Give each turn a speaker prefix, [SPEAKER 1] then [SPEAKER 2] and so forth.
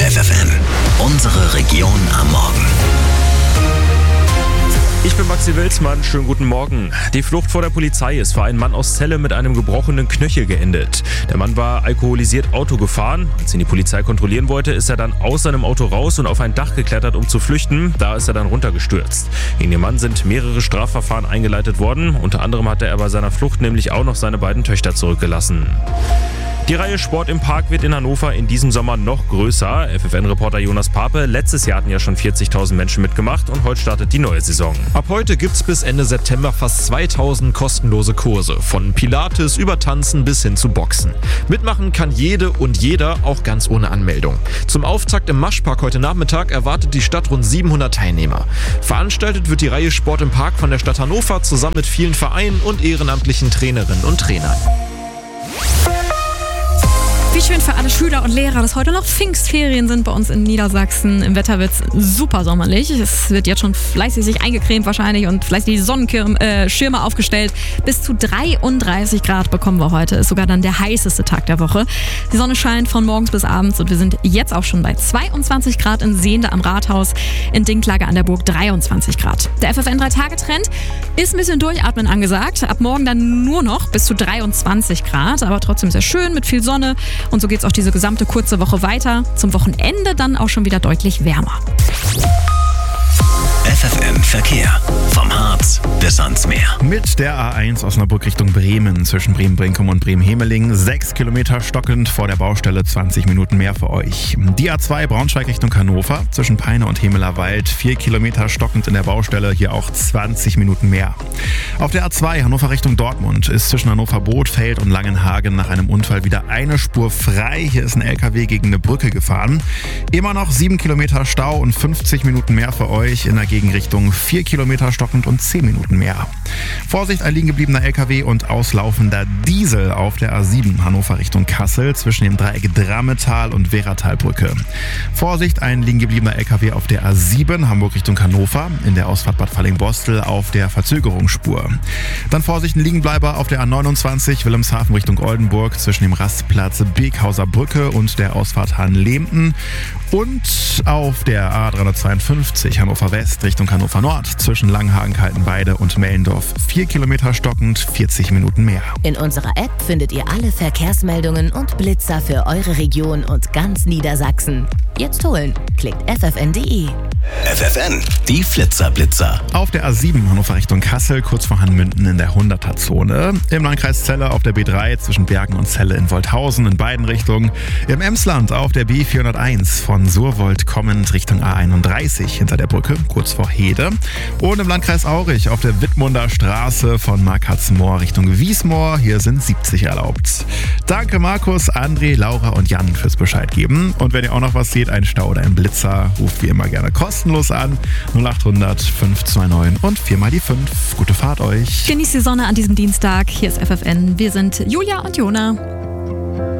[SPEAKER 1] FFN, unsere Region am Morgen.
[SPEAKER 2] Ich bin Maxi Wilsmann, schönen guten Morgen. Die Flucht vor der Polizei ist für einen Mann aus Celle mit einem gebrochenen Knöchel geendet. Der Mann war alkoholisiert Auto gefahren. Als ihn die Polizei kontrollieren wollte, ist er dann aus seinem Auto raus und auf ein Dach geklettert, um zu flüchten. Da ist er dann runtergestürzt. Gegen den Mann sind mehrere Strafverfahren eingeleitet worden. Unter anderem hatte er bei seiner Flucht nämlich auch noch seine beiden Töchter zurückgelassen. Die Reihe Sport im Park wird in Hannover in diesem Sommer noch größer. FFN-Reporter Jonas Pape, letztes Jahr hatten ja schon 40.000 Menschen mitgemacht und heute startet die neue Saison.
[SPEAKER 3] Ab heute gibt's bis Ende September fast 2000 kostenlose Kurse. Von Pilates über Tanzen bis hin zu Boxen. Mitmachen kann jede und jeder, auch ganz ohne Anmeldung. Zum Auftakt im Maschpark heute Nachmittag erwartet die Stadt rund 700 Teilnehmer. Veranstaltet wird die Reihe Sport im Park von der Stadt Hannover zusammen mit vielen Vereinen und ehrenamtlichen Trainerinnen und Trainern.
[SPEAKER 4] Wie schön für alle Schüler und Lehrer, dass heute noch Pfingstferien sind bei uns in Niedersachsen. Im Wetter wird es super sommerlich. Es wird jetzt schon fleißig sich eingecremt wahrscheinlich und fleißig die Sonnenschirme aufgestellt. Bis zu 33 Grad bekommen wir heute. Ist sogar dann der heißeste Tag der Woche. Die Sonne scheint von morgens bis abends und wir sind jetzt auch schon bei 22 Grad in Sehnde am Rathaus. In Dinklage an der Burg 23 Grad. Der FFN 3-Tage-Trend ist ein bisschen durchatmen angesagt. Ab morgen dann nur noch bis zu 23 Grad, aber trotzdem sehr schön mit viel Sonne. Und so geht es auch diese gesamte kurze Woche weiter. Zum Wochenende dann auch schon wieder deutlich wärmer.
[SPEAKER 1] FFN Verkehr. Vom Harz bis ans Meer.
[SPEAKER 5] Mit der A1 Osnabrück Richtung Bremen, zwischen Bremen-Brinkum und Bremen-Hemeling, 6 Kilometer stockend vor der Baustelle, 20 Minuten mehr für euch. Die A2 Braunschweig Richtung Hannover, zwischen Peine und Hemelerwald, 4 Kilometer stockend in der Baustelle, hier auch 20 Minuten mehr. Auf der A2 Hannover Richtung Dortmund ist zwischen Hannover Bothfeld und Langenhagen nach einem Unfall wieder eine Spur frei. Hier ist ein LKW gegen eine Brücke gefahren. Immer noch 7 Kilometer Stau und 50 Minuten mehr für euch. In der Gegenrichtung 4 Kilometer stockend und 10 Minuten mehr. Vorsicht, ein liegen gebliebener LKW und auslaufender Diesel auf der A7 Hannover Richtung Kassel zwischen dem Dreieck Drammetal und Wehratalbrücke. Vorsicht, ein liegen gebliebener LKW auf der A7 Hamburg Richtung Hannover in der Ausfahrt Bad Falling-Bostel auf der Verzögerungsspur. Dann Vorsicht, ein Liegenbleiber auf der A29 Wilhelmshaven Richtung Oldenburg zwischen dem Rastplatz Beekhauser Brücke und der Ausfahrt Hahn-Lehmten. Und auf der A352 Hannover West Richtung Hannover Nord zwischen Langenhagen, Kaltenweide und Mellendorf 4 Kilometer stockend, 40 Minuten mehr.
[SPEAKER 6] In unserer App findet ihr alle Verkehrsmeldungen und Blitzer für eure Region und ganz Niedersachsen. Jetzt holen. Klickt ffn.de.
[SPEAKER 1] FFN, die Flitzer-Blitzer.
[SPEAKER 5] Auf der A7 Hannover Richtung Kassel, kurz vor Hannmünden in der 100er-Zone. Im Landkreis Celle auf der B3 zwischen Bergen und Celle in Wolthausen in beiden Richtungen. Im Emsland auf der B401 von Surwold kommend Richtung A31 hinter der Brücke, kurz vor Hede. Und im Landkreis Aurich auf der Wittmunder Straße von Markhartsmoor Richtung Wiesmoor. Hier sind 70 erlaubt. Danke Markus, André, Laura und Jan fürs Bescheid geben. Und wenn ihr auch noch was seht, ein Stau oder ein Blitzer, ruft wie immer gerne kostenlos an. 0800 529 und 4 mal die 5. Gute Fahrt euch.
[SPEAKER 4] Genießt die Sonne an diesem Dienstag. Hier ist FFN. Wir sind Julia und Jona.